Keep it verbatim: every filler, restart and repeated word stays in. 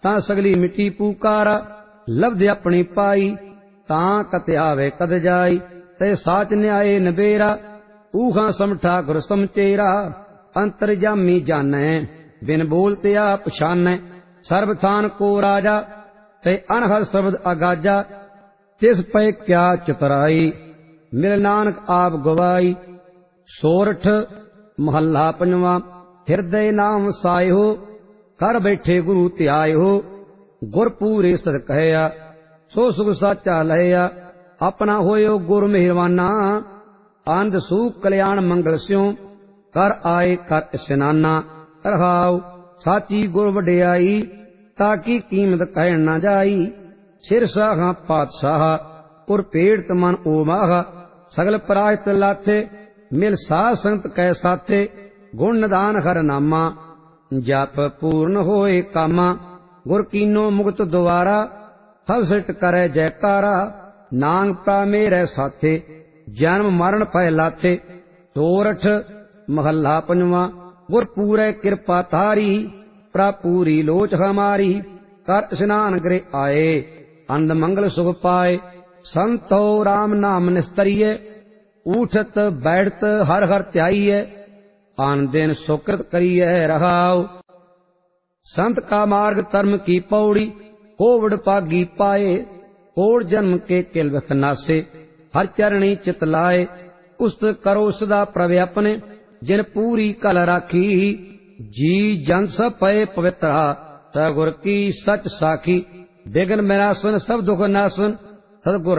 तां सगली मिट्टी पुकारा लब्ध अपनी पाई तां कत आवे कद जाई ते साच न्याय नबेरा ऊहा समठा गुर समचेरा अंतरजामी जानै बिन बोलते आप पछानै सर्व थान को राजा ते अनहद शब्द अगाजा तिस पे क्या चतुराई मिल नानक आप गवाई। सोरठ महला पंजवा हिरदय नाम सायो कर बैठे गुरु त्यायो गुर पूरे सत कहया सो सुख साचा लया अपना होयो गुर मेहरवाना आनंद सुख कल्याण मंगल स्यों कर आए कर स्नाना रहाओ साची गुर वड्याई ताकि कीमत कहन न जाई सिर साहा पातशाह उर पेड़त मन ओ माहा सगल पराजत लाथे मिल साध संगत कै साथे गुण निदान हर नामा जप पूर्ण होए कामा गुर कीनो मुक्त द्वारा हल सिट करे जयकारा नांग पा मेरे साथे जन्म मरण पै लाथे। सोरठ महला पंजवा गुर पूरे कृपा तारी पूरी लोच हमारी कर स्नान गृह आए आनंद मंगल सुख पाए संतो राम नाम निस्तरिय उठत बैठत हर हर त्याइय आन दिन सुकृत करिय रहाओ। संत का मार्ग धर्म की पौड़ी कोवड़ पागी पाए कोड़ जन्म के किल विख नासे हर चरणी चित लाए उस्त करो सदा प्रव्यापने जिन पूरी कल राखी जी जन सब पए पवित्रा सगुर की सच साखी बिघन विनाशन सब दुख नाशन सतगुर